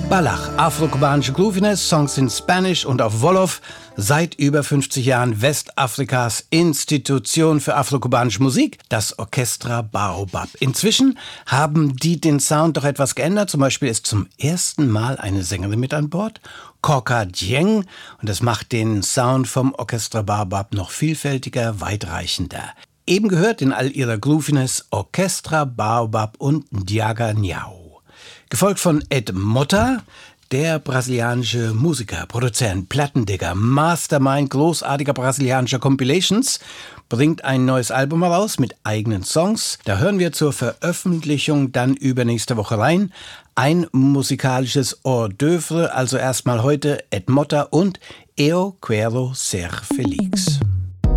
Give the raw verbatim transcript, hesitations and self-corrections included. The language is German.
Balach, afro-kubanische Grooviness, Songs in Spanish und auf Wolof. Seit über fünfzig Jahren Westafrikas Institution für afro-kubanische Musik, das Orchestra Baobab. Inzwischen haben die den Sound doch etwas geändert. Zum Beispiel ist zum ersten Mal eine Sängerin mit an Bord, Korka Dieng. Und das macht den Sound vom Orchestra Baobab noch vielfältiger, weitreichender. Eben gehört in all ihrer Grooviness Orchestra Baobab und Ndiaga Nyao. Gefolgt von Ed Motta, der brasilianische Musiker, Produzent, Plattendigger, Mastermind großartiger brasilianischer Compilations, bringt ein neues Album heraus mit eigenen Songs. Da hören wir zur Veröffentlichung dann übernächste Woche rein. Ein musikalisches Hors d'oeuvre, also erstmal heute Ed Motta und Eu Quero Ser Felix.